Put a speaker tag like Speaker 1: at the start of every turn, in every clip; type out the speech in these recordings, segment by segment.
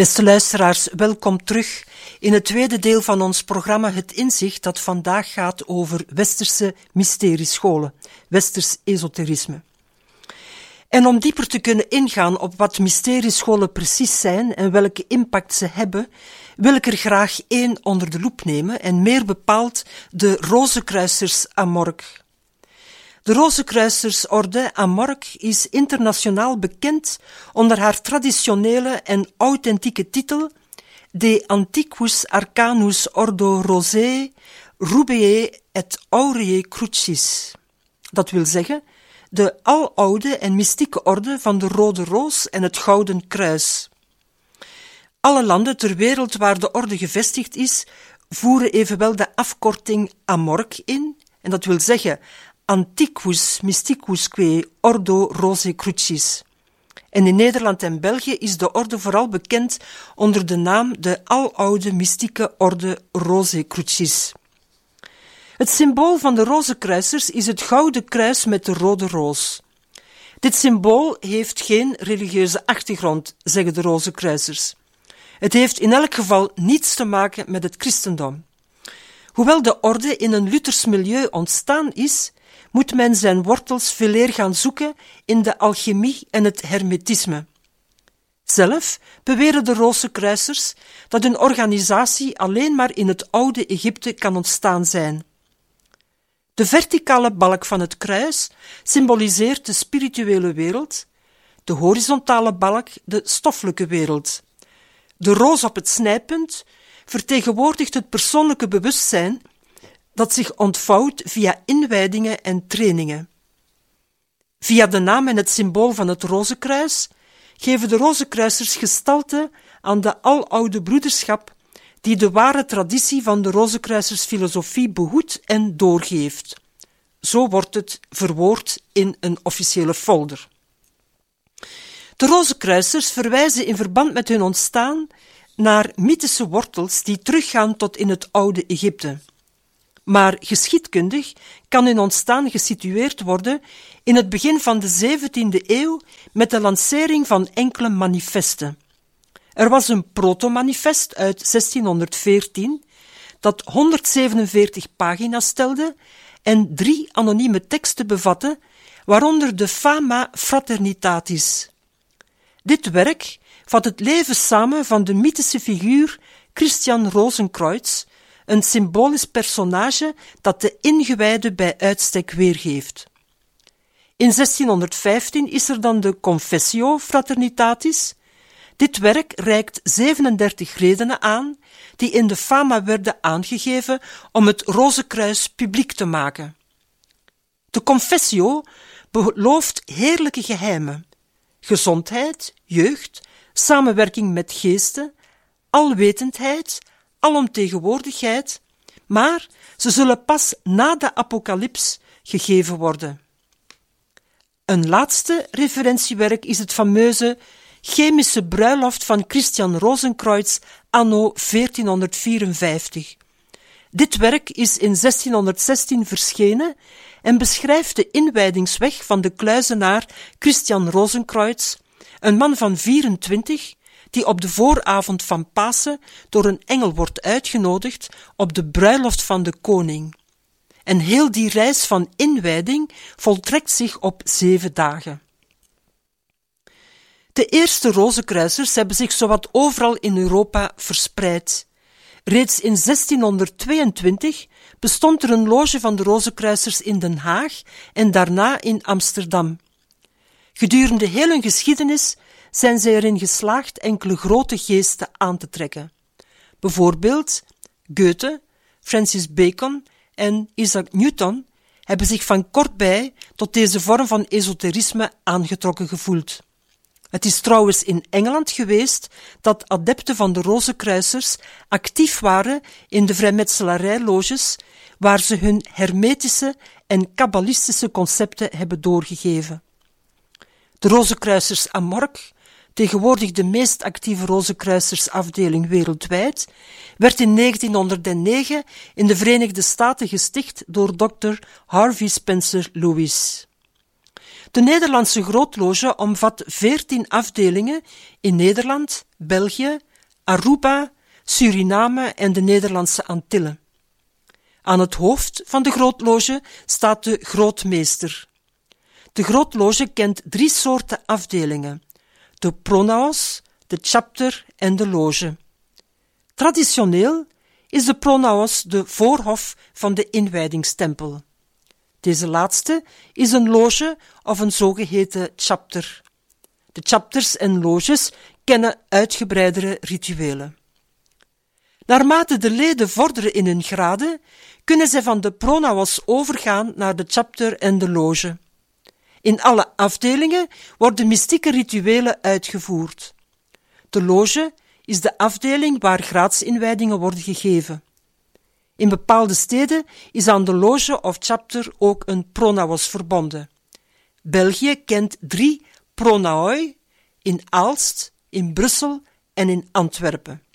Speaker 1: Beste luisteraars, welkom terug in het tweede deel van ons programma Het Inzicht, dat vandaag gaat over westerse mysteriescholen, westers esoterisme. En om dieper te kunnen ingaan op wat mysteriescholen precies zijn en welke impact ze hebben, wil ik er graag één onder de loep nemen en meer bepaald de Rozenkruisers Amorc. De Rozenkruisersorde Amorc is internationaal bekend onder haar traditionele en authentieke titel De Antiquus Arcanus Ordo Rosei Rubeae et Aureae Crucis. Dat wil zeggen, de aloude en mystieke orde van de Rode Roos en het Gouden Kruis. Alle landen ter wereld waar de orde gevestigd is, voeren evenwel de afkorting Amorc in, en dat wil zeggen Antiquus Mysticusque Ordo Rosei Crucis. En in Nederland en België is de orde vooral bekend onder de naam de aloude mystieke orde Rosei Crucis. Het symbool van de Rozenkruisers is het gouden kruis met de rode roos. Dit symbool heeft geen religieuze achtergrond, zeggen de Rozenkruisers. Het heeft in elk geval niets te maken met het christendom. Hoewel de orde in een Luthers milieu ontstaan is, moet men zijn wortels veeleer gaan zoeken in de alchemie en het hermetisme. Zelf beweren de Rozenkruisers dat een organisatie alleen maar in het oude Egypte kan ontstaan zijn. De verticale balk van het kruis symboliseert de spirituele wereld, de horizontale balk de stoffelijke wereld. De roos op het snijpunt vertegenwoordigt het persoonlijke bewustzijn dat zich ontvouwt via inwijdingen en trainingen. Via de naam en het symbool van het Rozenkruis geven de Rozenkruisers gestalte aan de aloude broederschap die de ware traditie van de Rozenkruisersfilosofie behoedt en doorgeeft. Zo wordt het verwoord in een officiële folder. De Rozenkruisers verwijzen in verband met hun ontstaan naar mythische wortels die teruggaan tot in het oude Egypte. Maar geschiedkundig kan hun ontstaan gesitueerd worden in het begin van de 17e eeuw met de lancering van enkele manifesten. Er was een proto-manifest uit 1614 dat 147 pagina's telde en 3 anonieme teksten bevatte, waaronder de Fama Fraternitatis. Dit werk vat het leven samen van de mythische figuur Christian Rozenkreuz, een symbolisch personage dat de ingewijden bij uitstek weergeeft. In 1615 is er dan de Confessio Fraternitatis. Dit werk reikt 37 redenen aan, die in de Fama werden aangegeven om het Rozenkruis publiek te maken. De Confessio belooft heerlijke geheimen: gezondheid, jeugd, samenwerking met geesten, alwetendheid, alomtegenwoordigheid, maar ze zullen pas na de apocalyps gegeven worden. Een laatste referentiewerk is het fameuze Chemische bruiloft van Christian Rozenkreuz anno 1454. Dit werk is in 1616 verschenen en beschrijft de inwijdingsweg van de kluizenaar Christian Rozenkreuz, een man van 24, die op de vooravond van Pasen door een engel wordt uitgenodigd op de bruiloft van de koning. En heel die reis van inwijding voltrekt zich op 7 dagen. De eerste Rozenkruisers hebben zich zowat overal in Europa verspreid. Reeds in 1622 bestond er een loge van de Rozenkruisers in Den Haag en daarna in Amsterdam. Gedurende heel hun geschiedenis zijn zij erin geslaagd enkele grote geesten aan te trekken. Bijvoorbeeld Goethe, Francis Bacon en Isaac Newton hebben zich van kortbij tot deze vorm van esoterisme aangetrokken gevoeld. Het is trouwens in Engeland geweest dat adepten van de Rozenkruisers actief waren in de vrijmetselarij-loges, waar ze hun hermetische en kabbalistische concepten hebben doorgegeven. De Rozenkruisers Amorc, tegenwoordig de meest actieve Rozenkruisersafdeling wereldwijd, werd in 1909 in de Verenigde Staten gesticht door Dr. Harvey Spencer Lewis. De Nederlandse grootloge omvat 14 afdelingen in Nederland, België, Aruba, Suriname en de Nederlandse Antillen. Aan het hoofd van de grootloge staat de grootmeester. De grootloge kent 3 soorten afdelingen: de pronaos, de chapter en de loge. Traditioneel is de pronaos de voorhof van de inwijdingstempel. Deze laatste is een loge of een zogeheten chapter. De chapters en loges kennen uitgebreidere rituelen. Naarmate de leden vorderen in hun graden, kunnen zij van de pronaos overgaan naar de chapter en de loge. In alle afdelingen worden mystieke rituelen uitgevoerd. De loge is de afdeling waar graadsinwijdingen worden gegeven. In bepaalde steden is aan de loge of chapter ook een pronaos verbonden. België kent 3 pronaoi in Aalst, in Brussel en in Antwerpen.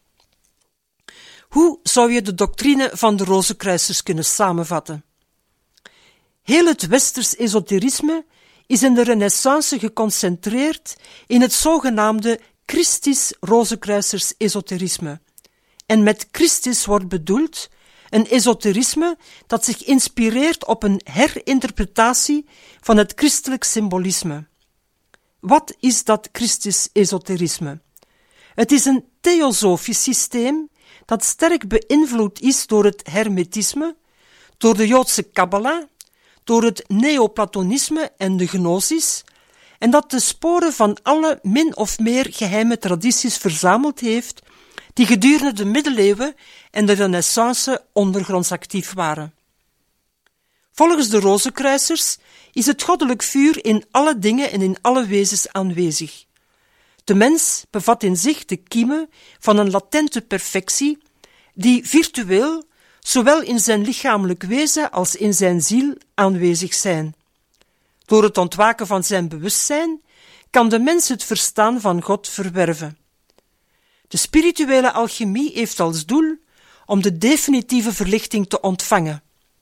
Speaker 1: Hoe zou je de doctrine van de Rozenkruisers kunnen samenvatten? Heel het westers esoterisme is in de Renaissance geconcentreerd in het zogenaamde Christisch Rozenkruisers esoterisme. En met Christisch wordt bedoeld een esoterisme dat zich inspireert op een herinterpretatie van het christelijk symbolisme. Wat is dat Christisch esoterisme? Het is een theosofisch systeem dat sterk beïnvloed is door het hermetisme, door de Joodse Kabbala, door het neoplatonisme en de gnosis, en dat de sporen van alle min of meer geheime tradities verzameld heeft, die gedurende de middeleeuwen en de Renaissance ondergronds actief waren. Volgens de Rozenkruisers is het goddelijk vuur in alle dingen en in alle wezens aanwezig. De mens bevat in zich de kiemen van een latente perfectie, die virtueel, zowel in zijn lichamelijk wezen als in zijn ziel, aanwezig zijn. Door het ontwaken van zijn bewustzijn kan de mens het verstaan van God verwerven. De spirituele alchemie heeft als doel om de definitieve verlichting te ontvangen.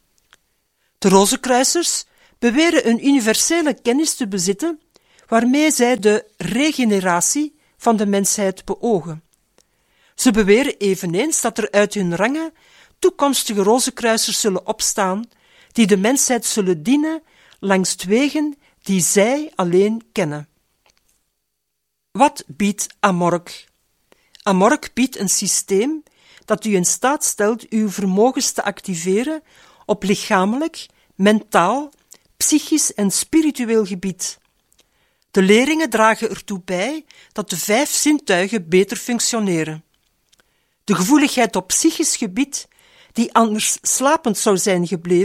Speaker 1: De Rozenkruisers beweren een universele kennis te bezitten, waarmee zij de regeneratie van de mensheid beogen. Ze beweren eveneens dat er uit hun rangen toekomstige Rozenkruisers zullen opstaan, die de mensheid zullen dienen langs wegen die zij alleen kennen. Wat biedt Amorg? Amorg biedt een systeem dat u in staat stelt uw vermogens te activeren op lichamelijk, mentaal, psychisch en spiritueel gebied. De leringen dragen ertoe bij dat de 5 zintuigen beter functioneren. De gevoeligheid op psychisch gebied, die anders slapend zou zijn gebleven,